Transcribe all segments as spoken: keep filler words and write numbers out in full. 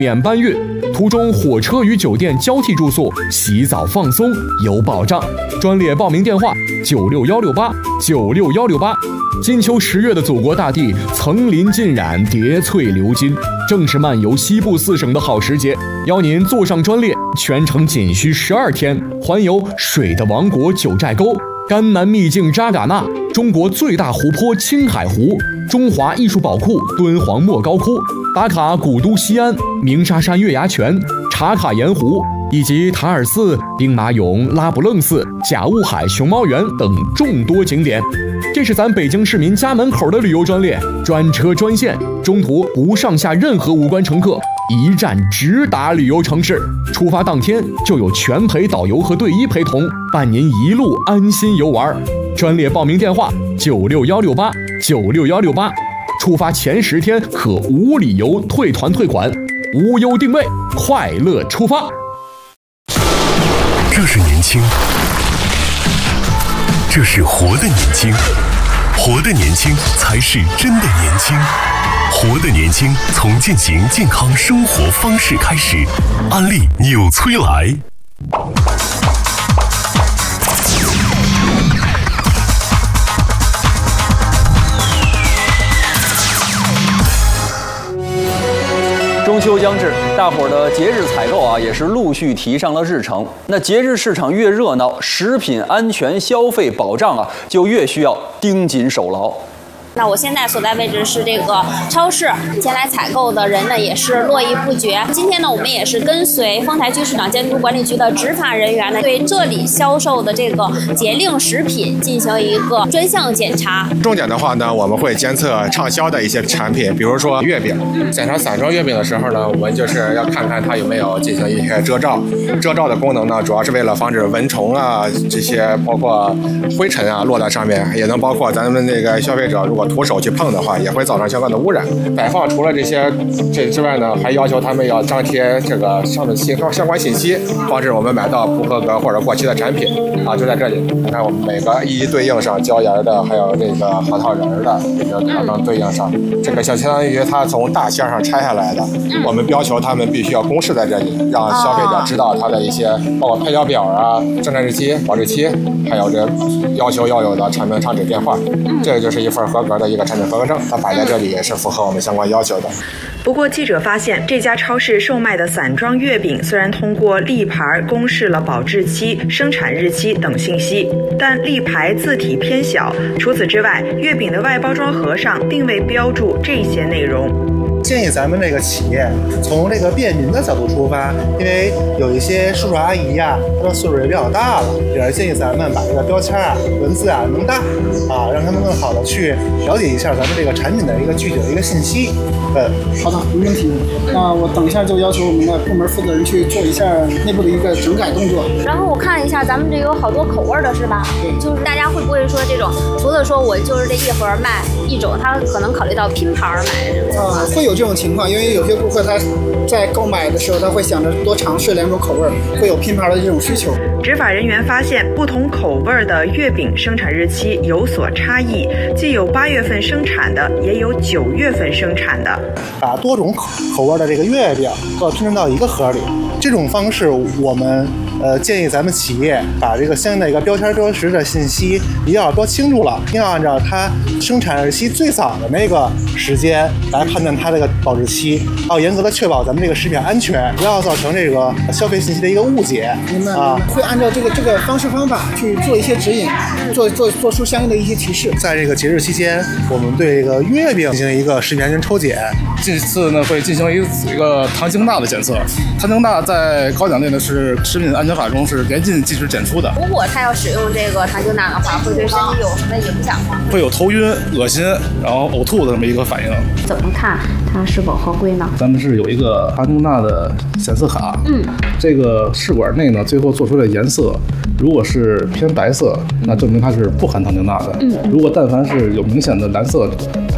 免搬运，途中火车与酒店交替住宿，洗澡放松有保障。专列报名电话：九六幺六八九六幺六八。金秋十月的祖国大地，层林尽染，叠翠流金，正是漫游西部四省的好时节。邀您坐上专列，全程仅需十二天，环游水的王国九寨沟、甘南秘境扎尕那、中国最大湖泊青海湖、中华艺术宝库敦煌莫高窟，打卡古都西安、鸣沙山月牙泉、茶卡盐湖，以及塔尔寺、兵马俑、拉卜楞寺、甲雾海熊猫园等众多景点。这是咱北京市民家门口的旅游专列，专车专线，中途不上下任何无关乘客，一站直达旅游城市。出发当天就有全陪导游和队医陪同，伴您一路安心游玩。专列报名电话：九六幺六八九六幺六八。出发前十天可无理由退团退款，无忧定位，快乐出发。 这是年轻，这是活的年轻，活的年轻才是真的年轻。活的年轻，从践行健康生活方式开始。安利纽崔莱。 中秋将至，大伙儿的节日采购啊，也是陆续提上了日程。那节日市场越热闹，食品安全消费保障啊，就越需要盯紧守牢。 那我现在所在位置是这个超市，前来采购的人呢也是络绎不绝。今天呢，我们也是跟随丰台区市场监督管理局的执法人员呢，对这里销售的这个节令食品进行一个专项检查。 重点的话呢，我们会监测畅销的一些产品，比如说月饼。检查散装月饼的时候呢，我们就是要看看它有没有进行一些遮罩。遮罩的功能呢，主要是为了防止蚊虫啊这些，包括灰尘啊落在上面，也能包括咱们这个消费者如果徒手去碰的话，也会造成相关的污染。摆放除了这些这之外呢，还要求他们要张贴这个上面信相关信息，防止我们买到不合格或者过期的产品啊。就在这里，你看我们每个一一对应上椒盐的，还有这个核桃仁的，也就刚刚对应上。这个相相当于它从大箱上拆下来的，我们要求他们必须要公示在这里，让消费者知道它的一些包括配料表啊、生产日期、保质期，还有这要求要有的产品厂址电话，这个就是一份合格的一个产品合格证，它摆在这里也是符合我们相关要求的。 不过，记者发现这家超市售卖的散装月饼虽然通过立牌公示了保质期、生产日期等信息，但立牌字体偏小。除此之外，月饼的外包装盒上并未标注这些内容。 建议咱们这个企业从这个便民的角度出发，因为有一些叔叔阿姨呀、啊，他的岁数也比较大了，也是建议咱们把这个标签啊、文字啊弄大啊，让他们更好的去了解一下咱们这个产品的一个具体的一个信息。嗯， 好的，没问题。那我等一下就要求我们的部门负责人去做一下内部的一个整改动作。 然后我看了一下，咱们这有好多口味的是吧？对，就是大家会不会说这种，除了说我就是这一盒卖一种，他可能考虑到拼盘买这种情况？ 啊，会有这种情况，因为有些顾客他在购买的时候，他会想着多尝试两种口味，会有拼盘的这种需求。 执法人员发现，不同口味的月饼生产日期有所差异，既有八月份生产的，也有九月份生产的。 把多种口味的这个月饼都要拼成到一个盒里，这种方式我们呃建议咱们企业把这个相应的一个标签标识的信息一定要标清楚了，一定要按照它生产日期最早的那个时间来判断它这个保质期，要严格的确保咱们这个食品安全，不要造成这个消费信息的一个误解。 明白啊， 会按照这个这个方式方法去做一些指引，做做做出相应的一些提示。 在这个节日期间，我们对这个月饼进行一个食品安全抽检。 这次呢会进行一一个糖精钠的检测，糖精钠在高奖内呢是食品安全法中是严禁禁止检出的。 如果他要使用这个糖精钠的话，会对身体有什么影响吗？ 会有头晕、恶心，然后呕吐的这么一个反应。 怎么看它是否合规呢？ 咱们是有一个糖精钠的显色卡，嗯，这个试管内呢最后做出的颜色，如果是偏白色，那证明它是不含糖精钠的。嗯，如果但凡是有明显的蓝色，它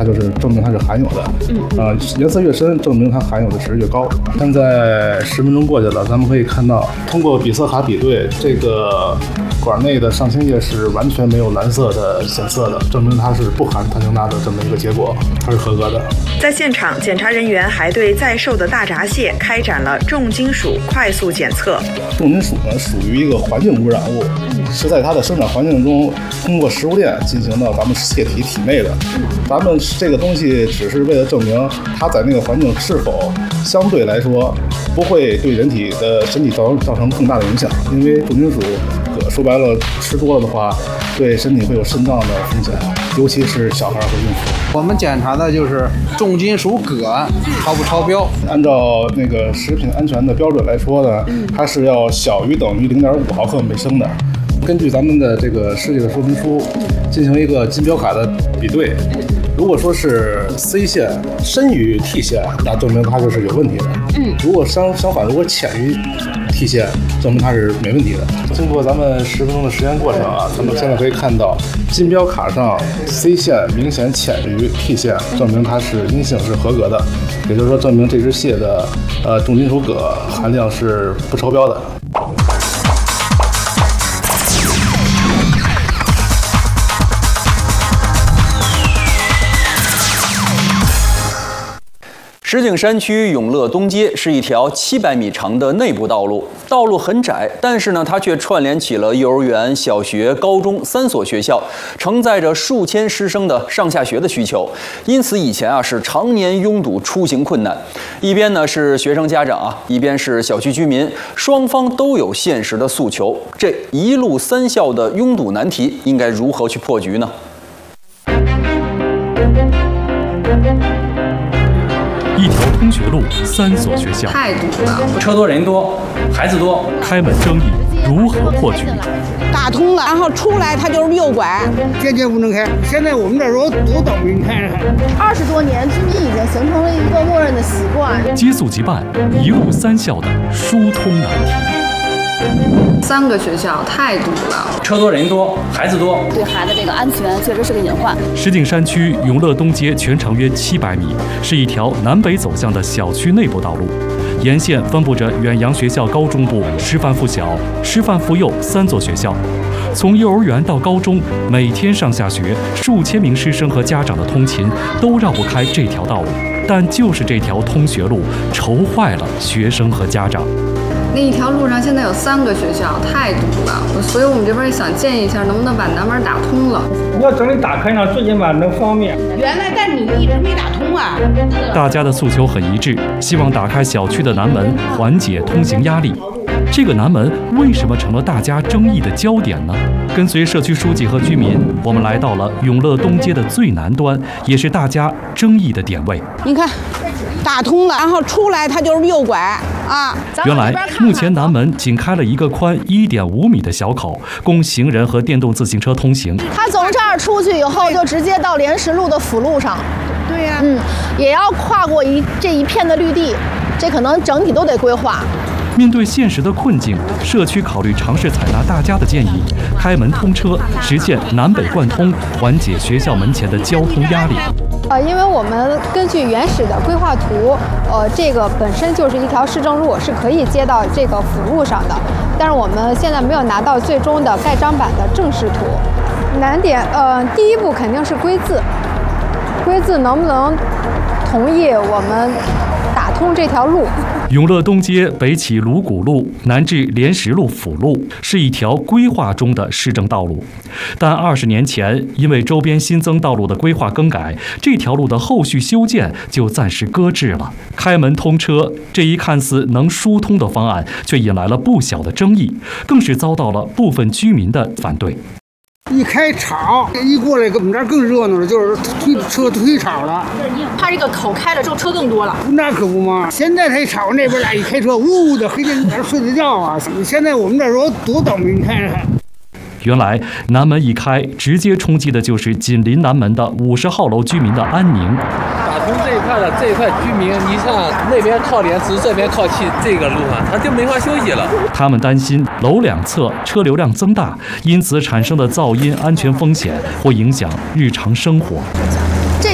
它就是证明它是含有的。嗯，呃，颜色越深，证明它含有的值越高。现在十分钟过去了，咱们可以看到，通过比色卡比对，这个管内的上清液是完全没有蓝色的显色的，证明它是不含碳氢钠的这么一个结果，它是合格的。 在现场，检查人员还对在售的大闸蟹开展了重金属快速检测。 重金属呢，属于一个环境污染物，是在它的生产环境中通过食物链进行到咱们蟹体体内的。咱们这个东西只是为了证明它在那个环境是否相对来说不会对人体的身体造成造成更大的影响，因为重金属铬说白了吃多了的话，对身体会有肾脏的风险，尤其是小孩和孕妇。 我们检查的就是重金属铬超不超标。 按照那个食品安全的标准来说呢，它是要小于等于零点五毫克每升的。根据咱们的这个世界的说明书进行一个金标卡的比对，如果说是 C 线深于 T 线，那证明它就是有问题的。嗯，如果相相反，如果浅于 T 线，证明它是没问题的。经过咱们十分钟的实验过程啊，咱们现在可以看到金标卡上 C 线明显浅于 T 线，证明它是阴性，是合格的。也就是说，证明这只蟹的呃重金属铬含量是不超标的。 石景山区永乐东街是一条七百米长的内部道路，道路很窄，但是呢，它却串联起了幼儿园、小学、高中三所学校，承载着数千师生的上下学的需求。因此，以前啊是常年拥堵，出行困难。一边呢是学生家长啊，一边是小区居民，双方都有现实的诉求。这一路三校的拥堵难题，应该如何去破局呢？ 一条通学路，三所学校， 太堵了， 车多人多，孩子多， 开门争议如何破局？ 打通了，然后出来它就是右拐， 坚决不能开。现在我们这儿说多倒霉，你看看， 二十多年，居民已经形成了一个默认的习惯。 接速即办，一路三校的疏通难题。 三个学校太堵了， 车多人多，孩子多， 对孩子这个安全确实是个隐患。 石景山区永乐东街全长约七百米，是一条南北走向的小区内部道路，沿线分布着远洋学校高中部、师范附小、师范附幼三座学校。从幼儿园到高中，每天上下学，数千名师生和家长的通勤都绕不开这条道路。但就是这条通学路，愁坏了学生和家长。 那一条路上现在有三个学校，太堵了，所以我们这边想建议一下，能不能把南门打通了？ 你要整理打开呢，最起码能方便。 原来但你一直没打通啊。 大家的诉求很一致，希望打开小区的南门，缓解通行压力。这个南门为什么成了大家争议的焦点呢？跟随社区书记和居民，我们来到了永乐东街的最南端，也是大家争议的点位。 你看，打通了，然后出来它就是右拐啊。 原来目前南门仅开了一个宽一点五米的小口，供行人和电动自行车通行。 他从这儿出去以后，就直接到莲石路的辅路上。 对呀、啊， 嗯，也要跨过一这一片的绿地，这可能整体都得规划。 面对现实的困境，社区考虑尝试采纳大家的建议，开门通车，实现南北贯通，缓解学校门前的交通压力。 呃，因为我们根据原始的规划图，呃，这个本身就是一条市政路，是可以接到这个辅路上的。但是我们现在没有拿到最终的盖章版的正式图。难点，呃，第一步肯定是规字，规字能不能同意我们打通这条路？ 永乐东街北起鲁谷路，南至莲石路辅路，是一条规划中的市政道路。但二十年前，因为周边新增道路的规划更改，这条路的后续修建就暂时搁置了。开门通车这一看似能疏通的方案，却引来了不小的争议，更是遭到了部分居民的反对。 一开场一过来，我们这儿更热闹了，就是推车推场了。 怕这个口开了之后车更多了。 那可不嘛！现在他吵那边来一开车，呜呜的，黑天在这睡着觉啊！现在我们这儿说多倒霉，你看看。 原来南门一开，直接冲击的就是紧邻南门的五十号楼居民的安宁。 打通这一块的这一块居民，你像那边靠莲池，这边靠气，这个路啊，他就没法休息了。 他们担心楼两侧车流量增大，因此产生的噪音安全风险会影响日常生活。 这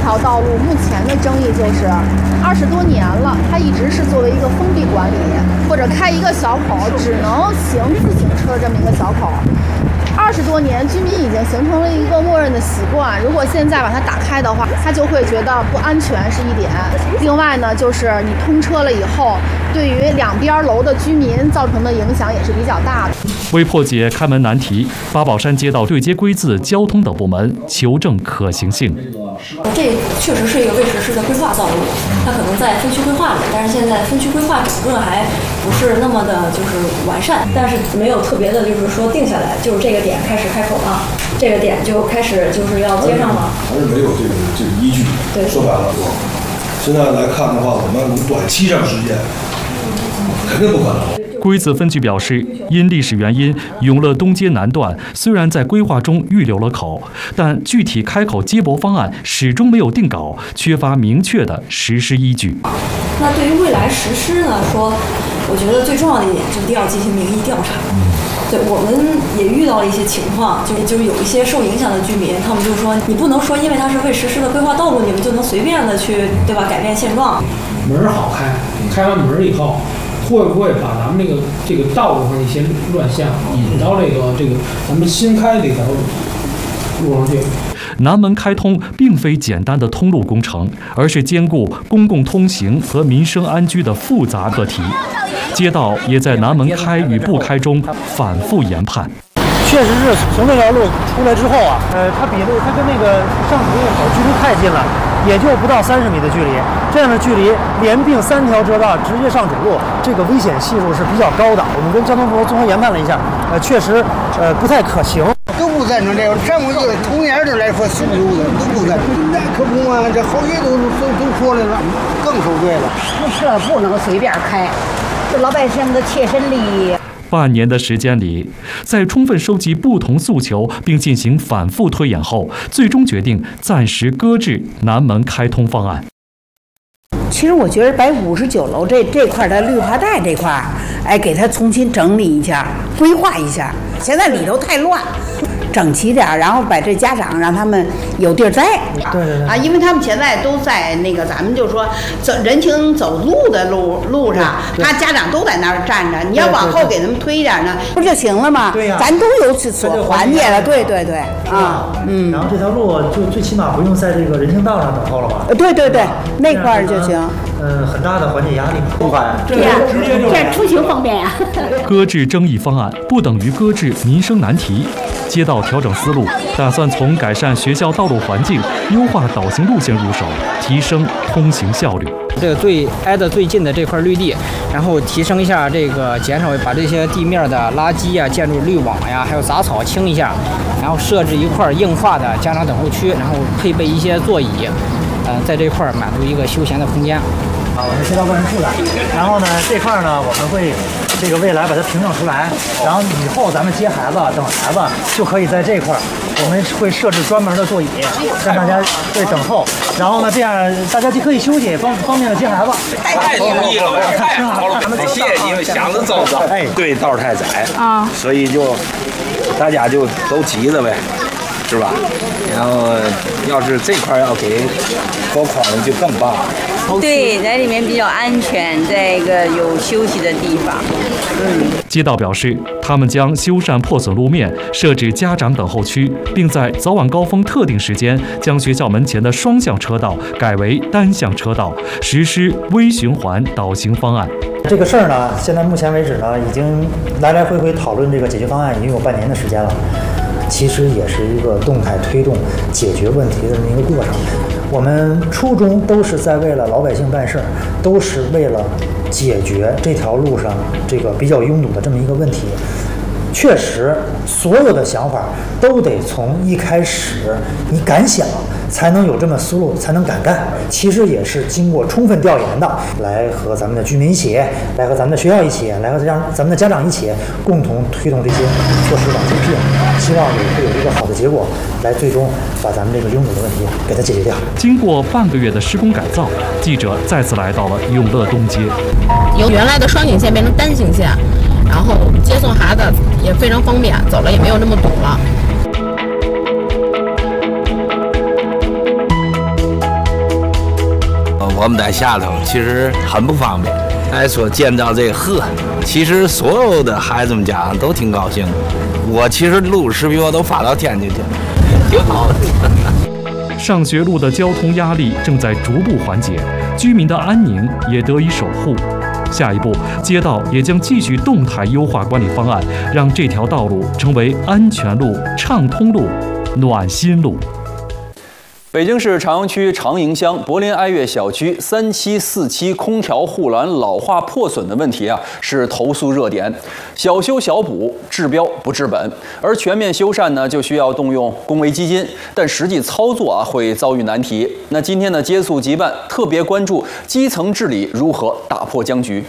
条道路目前的争议就是，二十多年了，它一直是作为一个封闭管理，或者开一个小口，只能行自行车这么一个小口。二十多年，居民已经形成了一个默认的习惯。如果现在把它打开的话，他就会觉得不安全是一点。另外呢，就是你通车了以后，对于两边楼的居民造成的影响也是比较大的。 为破解开门难题，八宝山街道对接规字、交通等部门求证可行性。 这确实是一个未实施的规划道路，它可能在分区规划里，但是现在分区规划整个还不是那么的就是完善，但是没有特别的，就是说定下来，就是这个点开始开口了，这个点就开始就是要接上了， 还是没有这个这个依据。 对， 说白了，现在来看的话，我们短期上实现肯定不可能。 规则分局表示，因历史原因，永乐东街南段虽然在规划中预留了口，但具体开口接驳方案始终没有定稿，缺乏明确的实施依据。 那对于未来实施呢？说，我觉得最重要的一点就是第二进行民意调查。对，我们也遇到了一些情况，就是就是有一些受影响的居民，他们就说，你不能说因为它是未实施的规划道路，你们就能随便的去，对吧？改变现状。 门好开，开完门以后。会不会把咱们这个这个道路上的一些乱象引到这个这个咱们新开的这条路上去？ 南门开通并非简单的通路工程，而是兼顾公共通行和民生安居的复杂课题。街道也在南门开与不开中反复研判。 确实是从这条路出来之后啊，呃，它比那它跟那个上主路口距离太近了，也就不到三十米的距离。这样的距离连并三条车道直接上主路，这个危险系数是比较高的。我们跟交通部综合研判了一下，呃，确实呃不太可行。 都不赞成这个，这么一个同样的来说，所有的都不赞成。那可不嘛，这好些都都都说来了，更受罪了。 这不能随便开，这老百姓的切身利益。 半年的时间里，在充分收集不同诉求并进行反复推演后，最终决定暂时搁置南门开通方案。 其实我觉得把五十九楼这这块的绿化带这块，哎，给它重新整理一下，规划一下。现在里头太乱。整齐点，然后把这家长让他们有地儿栽。 对对对。 啊，因为他们现在都在那个咱们就说走人行走路的路路上，他家长都在那儿站着。你要往后给他们推一点呢，不就行了吗？ 对呀， 咱都有所缓解了。对对对。啊，嗯。 然后这条路就最起码不用在这个人行道上等候了吧？ 对对对，那块儿就行。 呃，很大的缓解压力。 不快，这样这样出行方便呀。 搁置争议方案不等于搁置民生难题。街道调整思路，打算从改善学校道路环境、优化导行路线入手，提升通行效率。 这个最挨得最近的这块绿地，然后提升一下这个，减少把这些地面的垃圾啊、建筑滤网呀，还有杂草清一下，然后设置一块硬化的家长等候区，然后配备一些座椅，呃，在这块满足一个休闲的空间。 啊，我是街道办事处的，然后呢，这块呢，我们会这个未来把它平整出来，然后以后咱们接孩子、等孩子就可以在这块儿，我们会设置专门的座椅，让大家对等候，然后呢，这样大家就可以休息，方方便的接孩子。 太容易了，太好了，谢谢你们想着走走。哎，对，道太窄啊，所以就大家就都急着呗，是吧？然后要是这块要给拓宽了，就更棒了。 对，在里面比较安全，在一个有休息的地方。嗯。 街道表示，他们将修缮破损路面，设置家长等候区，并在早晚高峰特定时间将学校门前的双向车道改为单向车道，实施微循环导行方案。 这个事儿呢，现在目前为止呢，已经来来回回讨论这个解决方案，已经有半年的时间了。其实也是一个动态推动解决问题的这么一个过程。我们初衷都是在为了老百姓办事儿，都是为了解决这条路上这个比较拥堵的这么一个问题。确实，所有的想法都得从一开始你敢想，才能有这么思路，才能敢干。其实也是经过充分调研的，来和咱们的居民一起，来和咱们的学校一起，来和让咱们的家长一起，共同推动这些措施往前进，希望也会有一个好的结果，来最终把咱们这个拥堵的问题给它解决掉。 经过半个月的施工改造，记者再次来到了永乐东街， 由原来的双行线变成单行线。然后接送孩子也非常方便，走了也没有那么堵了。 我们在下头其实很不方便。还说见到这个河，其实所有的孩子们家长都挺高兴的。我其实录视频我都发到天津去，挺好的。 上学路的交通压力正在逐步缓解，居民的安宁也得以守护。下一步，街道也将继续动态优化管理方案，让这条道路成为安全路、畅通路、暖心路。 北京市朝阳区长营乡柏林爱悦小区三七四七空调护栏老化破损的问题啊，是投诉热点。小修小补，治标不治本，而全面修缮呢，就需要动用公维基金，但实际操作啊，会遭遇难题。那今天的接触即办特别关注基层治理如何打破僵局。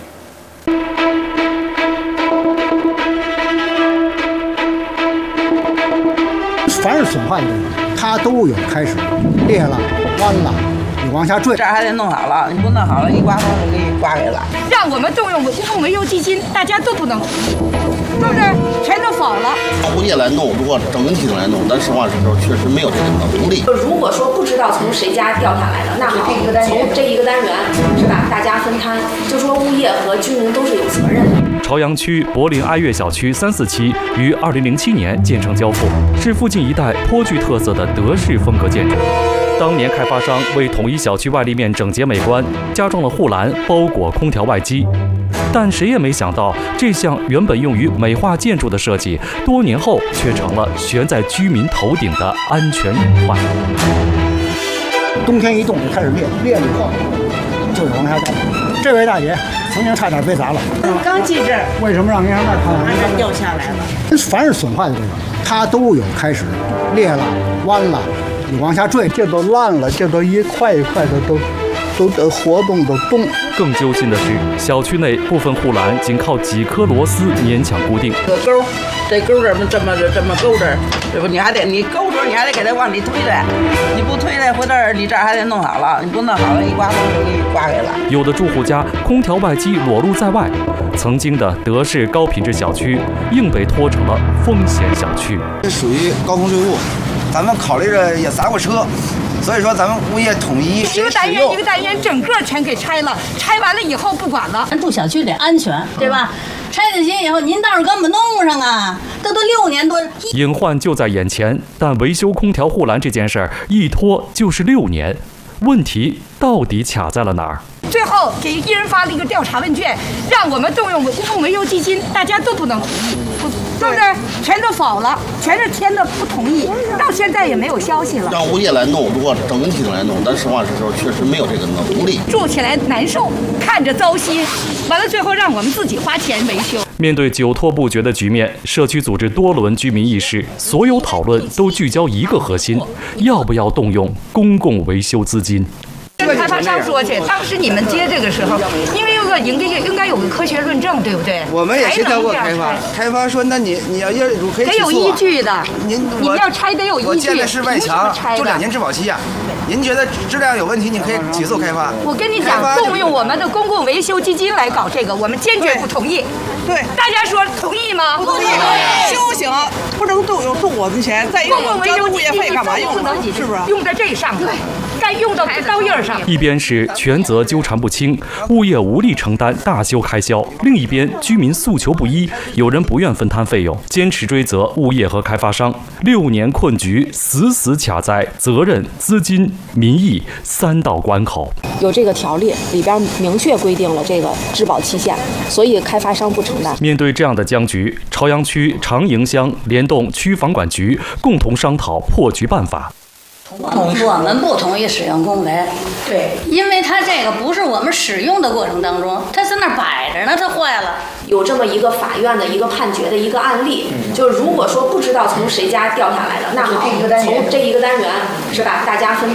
凡是损坏的，它都有开始，裂了、弯了，你往下坠。 这儿还得弄好了，你不弄好了，一刮风就给你刮开了。 让我们动用公共维修基金，大家都不能，对不对？全都否了。 物业来弄，如果整体来弄，但实话实说，确实没有这个能力。 如果说不知道从谁家掉下来的，那好，从这一个单元是吧？大家分摊，就说物业和居民都是有责任的。 朝阳区柏林爱悦小区三四期于二零零七年建成交付，是附近一带颇具特色的德式风格建筑。当年开发商为统一小区外立面整洁美观，加装了护栏包裹空调外机。但谁也没想到，这项原本用于美化建筑的设计，多年后却成了悬在居民头顶的安全隐患。 冬天一冻就开始裂，裂了以后就是往下掉。这位大姐曾经差点被砸了。 刚进这儿， 为什么让您让那儿看？ 往这掉下来了。 凡是损坏的这个，它都有开始裂了、弯了，你往下坠，这都烂了，这都一块一块的都。都得活动都动。 更揪心的是，小区内部分护栏仅靠几颗螺丝勉强固定。 这钩，这钩这么这么这么勾着，对不？你还得你勾着，你还得给它往里推来，你不推来，回头你这儿还得弄好了，你不弄好了，一刮风就给你刮开了。 有的住户家空调外机裸露在外，曾经的德式高品质小区硬被拖成了风险小区。 这属于高空坠物，咱们考虑着也砸过车。所以说，咱们物业统一一个单元一个单元整个全给拆了，拆完了以后不管了。 咱住小区得安全，对吧？拆得行以后，您倒是给我们弄上啊！这都六年多， 隐患就在眼前，但维修空调护栏这件事儿一拖就是六年，问题到底卡在了哪儿？ 最后给一人发了一个调查问卷，让我们动用公共维修基金，大家都不能，不，对不对？全都否了，全是签的不同意，到现在也没有消息了。 让物业来弄，如果整体的来弄，但实话实说，确实没有这个能力。 住起来难受，看着糟心，完了最后让我们自己花钱维修。 面对久拖不决的局面，社区组织多轮居民议事，所有讨论都聚焦一个核心：要不要动用公共维修资金？ 跟开发商说去，当时你们接这个时候，因为有个应该应该有个科学论证，对不对？ 我们也协调过开发，开发说，那你你要业主可以得有依据的。 您你们要拆得有依据。 我建的是外墙，就两年质保期呀。您觉得质量有问题，你可以起诉开发。 我跟你讲，动用我们的公共维修基金来搞这个，我们坚决不同意。 对， 大家说同意吗？ 不同意。修行不能动用动我们钱，再用公共维修物业费干嘛用？是不是？ 用在这上头，该用到刀印上。 一边是权责纠缠不清，物业无力承担大修开销；另一边居民诉求不一，有人不愿分摊费用，坚持追责物业和开发商。六年困局死死卡在责任、资金、民意三道关口。 有这个条例里边明确规定了这个质保期限，所以开发商不承担。 面对这样的僵局，朝阳区长营乡联动区房管局共同商讨破局办法。 我们不同意使用公维，对，因为它这个不是我们使用的过程当中，它在那儿摆着呢，它坏了。 有这么一个法院的一个判决的一个案例，嗯、就是如果说不知道从谁家掉下来的，那好，从这一个单元是吧？大家分。